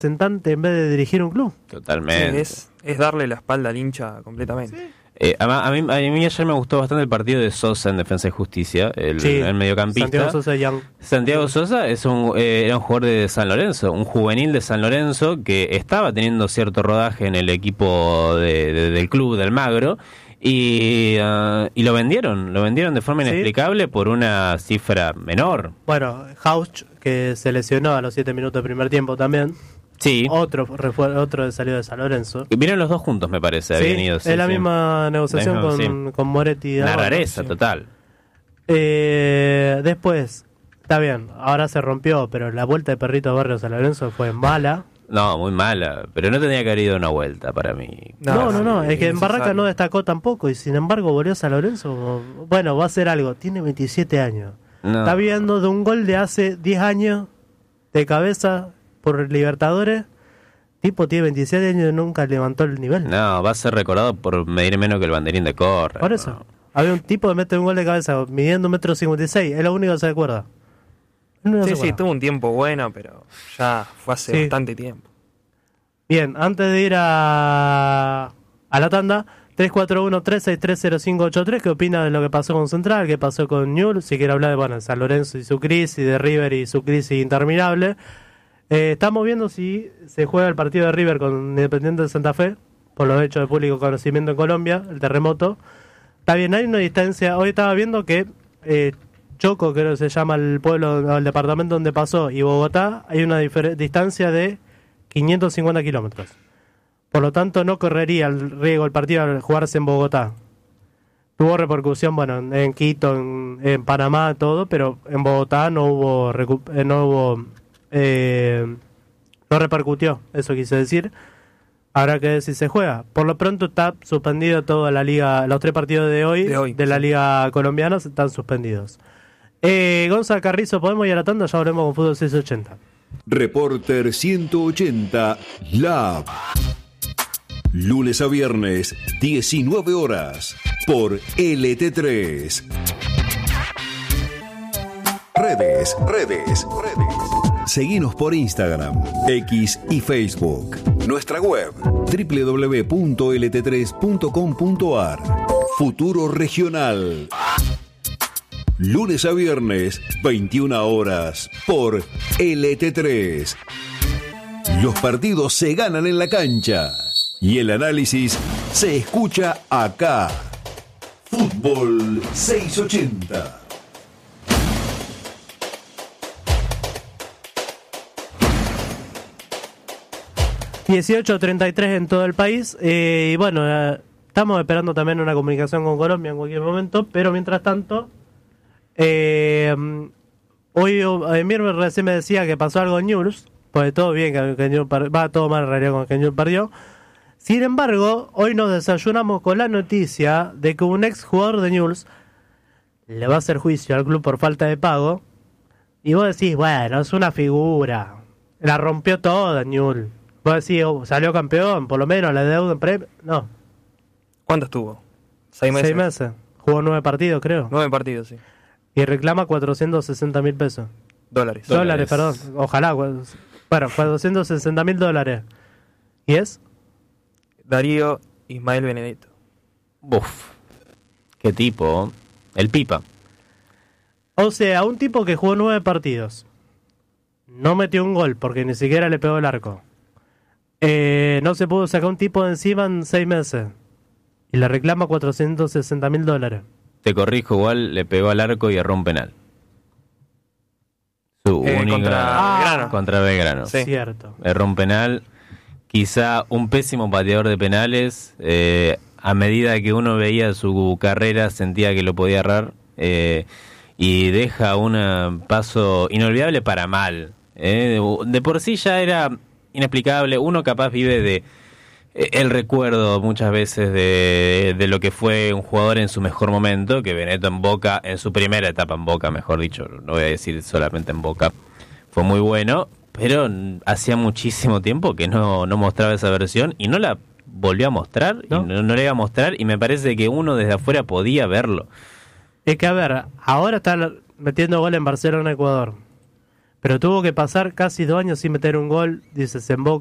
representante en vez de dirigir un club. Totalmente. Es darle la espalda al hincha completamente. Sí. A mí ayer me gustó bastante el partido de Sosa en Defensa y Justicia, el mediocampista. Santiago Sosa Young. Santiago Sosa era un jugador de San Lorenzo, un juvenil de San Lorenzo que estaba teniendo cierto rodaje en el equipo del club del Magro y lo vendieron de forma inexplicable por una cifra menor. Bueno, Hauch, que se lesionó a los 7 minutos del primer tiempo también. Sí. Otro de salió de San Lorenzo. Vinieron los dos juntos, me parece. Sí, habían ido, es la misma negociación con Moretti. Una rareza total. Después, está bien, ahora se rompió, pero la vuelta de Perrito Barrio San Lorenzo fue mala. No, muy mala, pero no tenía que haber ido una vuelta para mí. No, es que en Barraca no destacó tampoco y sin embargo volvió a San Lorenzo. Bueno, va a hacer algo, tiene 27 años. No. Está viendo de un gol de hace 10 años de cabeza por Libertadores. Tipo tiene 27 años y nunca levantó el nivel. No, va a ser recordado por medir menos que el banderín de Corre. Por eso. No. Había un tipo que mete un gol de cabeza midiendo 1,56 m, es lo único que se acuerda. Sí, tuvo un tiempo bueno, pero ya fue hace bastante tiempo. Bien, antes de ir a la tanda, 341-363-0583, ¿qué opina de lo que pasó con Central, qué pasó con Newell's? Si quiere hablar de San Lorenzo y su crisis, de River y su crisis interminable. Estamos viendo si se juega el partido de River con Independiente de Santa Fe, por los hechos de público conocimiento en Colombia, el terremoto. Está bien, hay una distancia. Hoy estaba viendo que Choco, creo que se llama el pueblo, el departamento donde pasó, y Bogotá, hay una distancia de 550 kilómetros. Por lo tanto, no correría el riesgo el partido al jugarse en Bogotá. Tuvo repercusión, bueno, en Quito, en Panamá, todo, pero en Bogotá no repercutió, eso quise decir. Habrá que ver si se juega. Por lo pronto está suspendido toda la liga, los 3 partidos de hoy de la liga colombiana están suspendidos. Gonzalo Carrizo, ¿podemos ir a la tanda? Ya hablemos con Fútbol 680. Reporter 180 Lab. Lunes a viernes, 19 horas, por LT3. Redes. Seguinos por Instagram, X y Facebook. Nuestra web, www.lt3.com.ar. Futuro Regional. Lunes a viernes, 21 horas, por LT3. Los partidos se ganan en la cancha y el análisis se escucha acá. Fútbol 680. $18.33 en todo el país. Y bueno, estamos esperando también una comunicación con Colombia en cualquier momento, pero mientras tanto, hoy Emir recién me decía que pasó algo en Newell's, pues todo bien, que Newell's va todo mal en realidad con que Newell's perdió. Sin embargo, hoy nos desayunamos con la noticia de que un ex jugador de Newell's le va a hacer juicio al club por falta de pago. Y vos decís, bueno, es una figura, la rompió toda Newell's. Vos decís, salió campeón, por lo menos la deuda en premio. No. ¿Cuánto estuvo? 6 meses. 6 meses. Jugó 9 partidos, creo. 9 partidos, sí. Y reclama 460.000 pesos. Dólares, perdón. Ojalá. Bueno, $460.000. ¿Y es? Darío Ismael Benedetto. Uf, qué tipo. El Pipa. O sea, un tipo que jugó 9 partidos. No metió un gol porque ni siquiera le pegó el arco. No se pudo sacar un tipo de encima en 6 meses. Y le reclama $460.000. Te corrijo, igual le pegó al arco y erró un penal. Su única contra Belgrano. Sí. Cierto. Erró un penal. Quizá un pésimo pateador de penales. A medida que uno veía su carrera, sentía que lo podía errar. Y deja un paso inolvidable para mal. De por sí ya era inexplicable. Uno capaz vive de el recuerdo muchas veces de lo que fue un jugador en su mejor momento, que Benedetto en Boca, en su primera etapa en Boca, mejor dicho, no voy a decir solamente en Boca, fue muy bueno, pero hacía muchísimo tiempo que no mostraba esa versión y no la volvió a mostrar, ¿no? Y no la iba a mostrar, y me parece que uno desde afuera podía verlo. Es que, a ver, ahora está metiendo gol en Barcelona, Ecuador. Pero tuvo que pasar casi 2 años sin meter un gol, dices, en Boca.